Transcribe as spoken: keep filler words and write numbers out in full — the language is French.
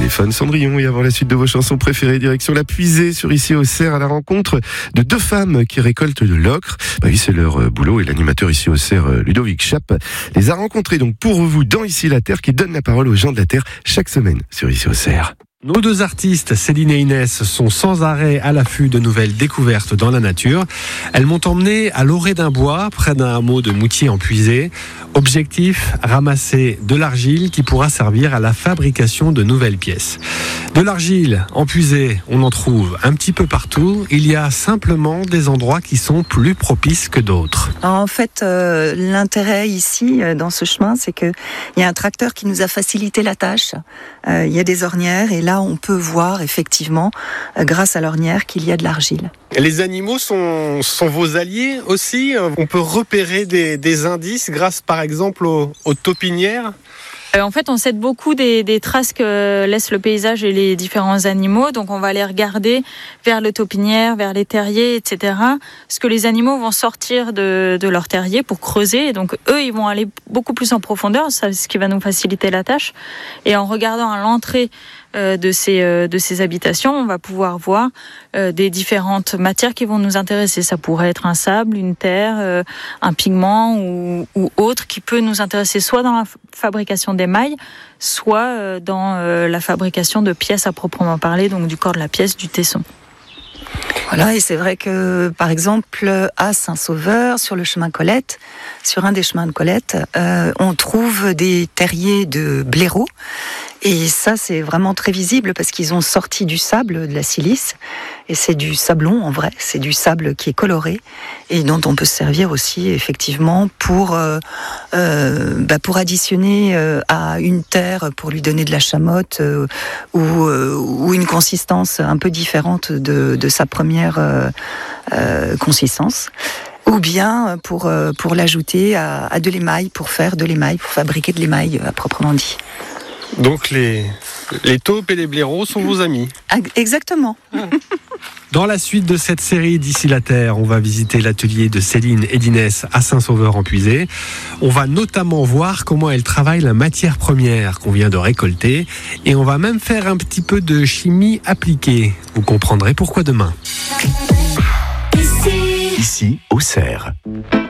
téléphone. Cendrillon, et avant la suite de vos chansons préférées, direction la Puisée sur Ici Auxerre, à la rencontre de deux femmes qui récoltent de l'ocre. Bah oui, c'est leur boulot, et l'animateur Ici Auxerre, Ludovic Chappe, les a rencontrés donc pour vous dans Ici la Terre, qui donne la parole aux gens de la Terre chaque semaine sur Ici Auxerre. Nos deux artistes, Céline et Inès, sont sans arrêt à l'affût de nouvelles découvertes dans la nature. Elles m'ont emmené à l'orée d'un bois, près d'un hameau de Moutier en Puisée. Objectif, ramasser de l'argile qui pourra servir à la fabrication de nouvelles pièces. De l'argile en Puisée, on en trouve un petit peu partout. Il y a simplement des endroits qui sont plus propices que d'autres. En fait, euh, l'intérêt ici, euh, dans ce chemin, c'est qu'il y a un tracteur qui nous a facilité la tâche. Euh, il y a des ornières et là, on peut voir effectivement, euh, grâce à l'ornière, qu'il y a de l'argile. Les animaux sont, sont vos alliés aussi. On peut repérer des, des indices grâce, par exemple, aux, aux taupinières. En fait, on s'aide beaucoup des, des traces que laisse le paysage et les différents animaux. Donc, on va aller regarder vers le taupinière, vers les terriers, et cetera. Parce que les animaux vont sortir de, de leur terrier pour creuser. Donc, eux, ils vont aller beaucoup plus en profondeur, ça, ce qui va nous faciliter la tâche. Et en regardant à l'entrée euh, de ces, euh, de ces habitations, on va pouvoir voir euh, des différentes matières qui vont nous intéresser. Ça pourrait être un sable, une terre, euh, un pigment ou, ou autre qui peut nous intéresser soit dans la fabrication des mailles, soit dans la fabrication de pièces à proprement parler, donc du corps de la pièce, du tesson. Voilà, et c'est vrai que, par exemple, à Saint-Sauveur, sur le chemin Colette, sur un des chemins de Colette, euh, on trouve des terriers de blaireaux. Et ça, c'est vraiment très visible parce qu'ils ont sorti du sable, de la silice. Et c'est du sablon, en vrai. C'est du sable qui est coloré et dont on peut se servir aussi, effectivement, pour, euh, euh, bah, pour additionner euh, à une terre, pour lui donner de la chamotte euh, ou, euh, ou une consistance un peu différente de, de sa première euh, euh, consistance. Ou bien pour, euh, pour l'ajouter à, à de l'émail, pour faire de l'émail, pour fabriquer de l'émail à proprement dit. Donc les, les taupes et les blaireaux sont vos amis. Exactement. Dans la suite de cette série d'Ici la Terre, on va visiter l'atelier de Céline et d'Inès à Saint-Sauveur en Puisée. On va notamment voir comment elles travaillent la matière première qu'on vient de récolter. Et on va même faire un petit peu de chimie appliquée. Vous comprendrez pourquoi demain. Ici Auxerre.